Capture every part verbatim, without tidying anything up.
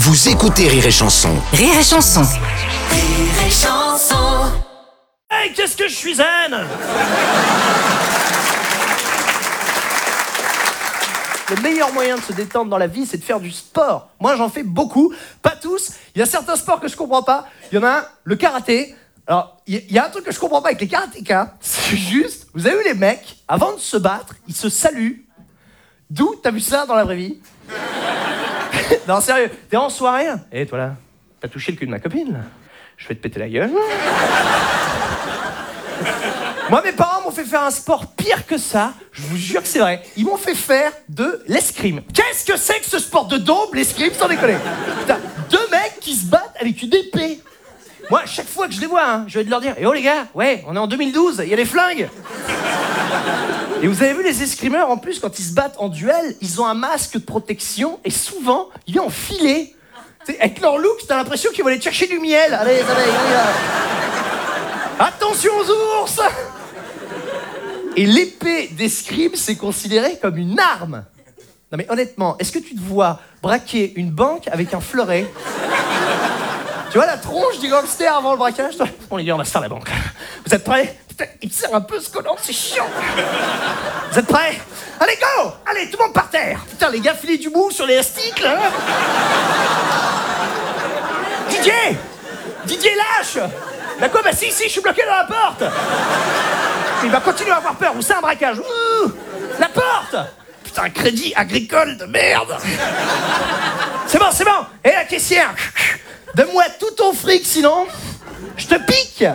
Vous écoutez Rire et Chanson. Rire et Chanson. Rire et Chanson. Hey, qu'est-ce que je suis zen! Le meilleur moyen de se détendre dans la vie, c'est de faire du sport. Moi, j'en fais beaucoup, pas tous. Il y a certains sports que je comprends pas. Il y en a un, le karaté. Alors, il y a un truc que je comprends pas avec les karatékas. C'est juste, vous avez vu les mecs, avant de se battre, ils se saluent. D'où t'as vu ça dans la vraie vie? Non, sérieux, t'es en soirée? Et hey, toi là, t'as touché le cul de ma copine là? Je vais te péter la gueule. Moi, mes parents m'ont fait faire un sport pire que ça. Je vous jure que c'est vrai. Ils m'ont fait faire de l'escrime. Qu'est-ce que c'est que ce sport de daube, l'escrime, sans déconner? Putain, deux mecs qui se battent avec une épée. Moi, chaque fois que je les vois, hein, je vais leur dire « Eh oh les gars, ouais, on est en deux mille douze, il y a des flingues !» Et vous avez vu les escrimeurs, en plus, quand ils se battent en duel, ils ont un masque de protection et souvent, il est en filet. T'sais, avec leur look, t'as l'impression qu'ils vont aller chercher du miel. Allez, allez, allez. Attention aux ours! Et l'épée d'escrime, c'est considéré comme une arme. Non mais honnêtement, est-ce que tu te vois braquer une banque avec un fleuret? Tu vois la tronche du gangster avant le braquage? Bon les gars, on va se faire la banque. Vous êtes prêts? Putain, il me serre un peu ce collant, c'est chiant. Vous êtes prêts? Allez, go! Allez, tout le monde par terre. Putain, les gars, filez du bout sur l'élastique, là. Didier! Didier, lâche! Bah quoi? Bah si, si, je suis bloqué dans la porte. Il va continuer à avoir peur, ou c'est un braquage. Ouh, la porte! Putain, crédit agricole de merde. C'est bon, c'est bon. Et la caissière, donne-moi tout ton fric, sinon je te pique.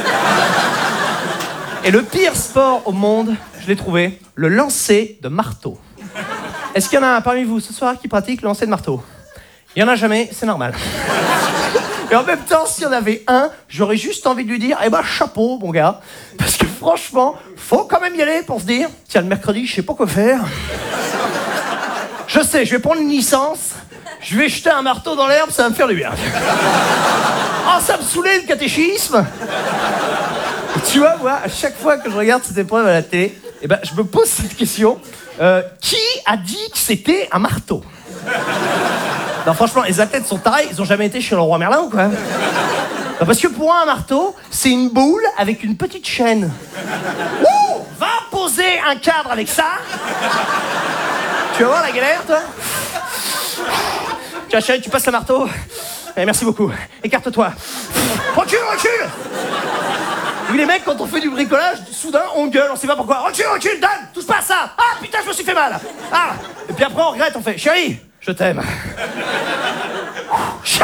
Et le pire sport au monde, je l'ai trouvé, le lancer de marteau. Est-ce qu'il y en a un parmi vous ce soir qui pratique le lancer de marteau? Il y en a jamais, c'est normal. Et en même temps, s'il y en avait un, j'aurais juste envie de lui dire, eh ben chapeau, mon gars. Parce que franchement, faut quand même y aller pour se dire, tiens, le mercredi, je sais pas quoi faire. Je sais, je vais prendre une licence, je vais jeter un marteau dans l'herbe, ça va me faire du bien. Oh, ça me saoulait le catéchisme. Et tu vois, moi, à chaque fois que je regarde cette épreuve à la télé, eh ben, je me pose cette question. Euh, qui a dit que c'était un marteau? Non, franchement, les athlètes sont tarés, ils ont jamais été chez le roi Merlin ou quoi? Non, parce que pour moi, un marteau, c'est une boule avec une petite chaîne. Ouh, va poser un cadre avec ça. Tu vas voir la galère, toi? Tiens, chérie, tu passes le marteau. Eh, merci beaucoup. Écarte-toi. Recule, recule. Oui, les mecs, quand on fait du bricolage, soudain, on gueule, on sait pas pourquoi. Recule, recule, donne, touche pas à ça. Ah, putain, je me suis fait mal. Ah. Et puis après, on regrette, on fait, chérie, je t'aime. Chat.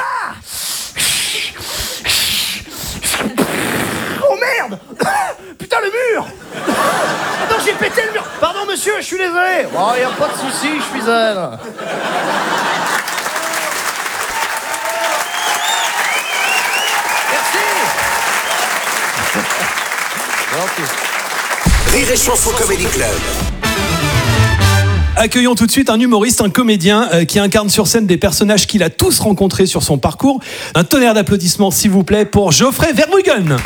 Oh merde. Putain, le mur. Attends, j'ai pété le mur. Pardon, monsieur, je suis désolé. Oh, y a pas de souci, je suis zen. Rire et Chanson Comedy Club. Accueillons tout de suite un humoriste, un comédien euh, qui incarne sur scène des personnages qu'il a tous rencontrés sur son parcours. Un tonnerre d'applaudissements, s'il vous plaît, pour Geoffrey Verbruggen.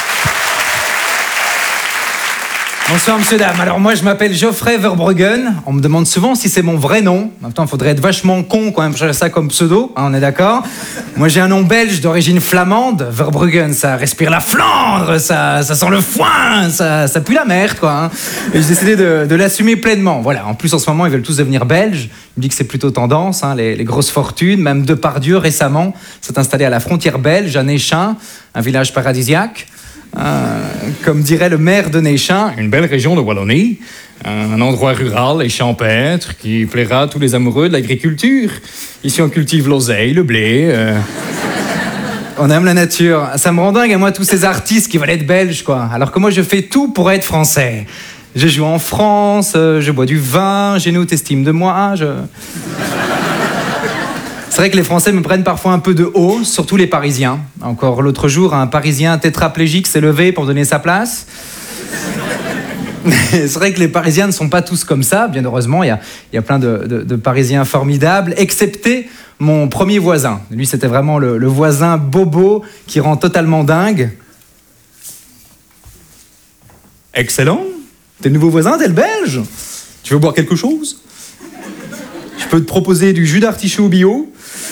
Bonsoir, monsieur, dame. Alors, moi, je m'appelle Geoffrey Verbruggen. On me demande souvent si c'est mon vrai nom. En même temps, il faudrait être vachement con quand même pour chercher ça comme pseudo, hein, on est d'accord? Moi, j'ai un nom belge d'origine flamande. Verbruggen, ça respire la Flandre, ça, ça sent le foin, ça, ça pue la merde, quoi. Hein. Et j'ai décidé de, de l'assumer pleinement. Voilà. En plus, en ce moment, ils veulent tous devenir belges. Il me dit que c'est plutôt tendance, hein, les, les grosses fortunes. Même Depardieu, récemment, s'est installé à la frontière belge, à Néchin, un village paradisiaque. Euh, comme dirait le maire de Néchin, une belle région de Wallonie, un endroit rural et champêtre qui plaira à tous les amoureux de l'agriculture. Ici, on cultive l'oseille, le blé. Euh... On aime la nature. Ça me rend dingue à moi tous ces artistes qui veulent être belges, quoi. Alors que moi, je fais tout pour être français. Je joue en France, je bois du vin, j'ai une haute estime de moi. Je... C'est vrai que les Français me prennent parfois un peu de haut, surtout les Parisiens. Encore l'autre jour, un Parisien tétraplégique s'est levé pour donner sa place. C'est vrai que les Parisiens ne sont pas tous comme ça, bien heureusement. Il y a, il y a plein de, de, de Parisiens formidables, excepté mon premier voisin. Lui, c'était vraiment le, le voisin bobo qui rend totalement dingue. Excellent. T'es le nouveau voisin, t'es le belge. Tu veux boire quelque chose? Je peux te proposer du jus d'artichaut bio,